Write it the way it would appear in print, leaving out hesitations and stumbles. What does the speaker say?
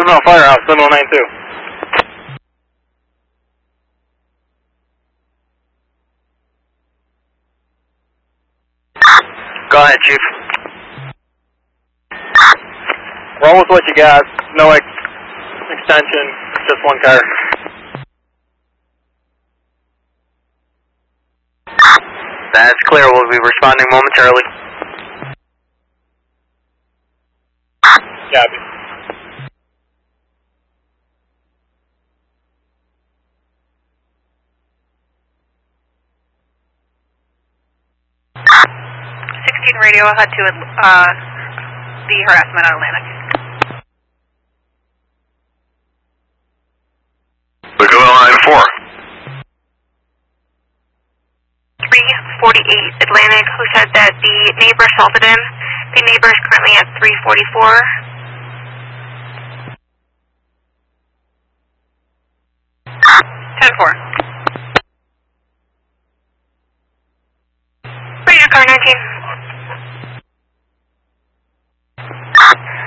Fundamental Firehouse, Sentinel 92. Go ahead, Chief. Roll with what you got. No extension, just one car. That's clear. We'll be responding momentarily. Copy. Radio, I'll head to the harassment on Atlantic. Look at line 4. 348 Atlantic, who said that the neighbor assaulted him. The neighbor is currently at 344. Ten-4. Radio car 19.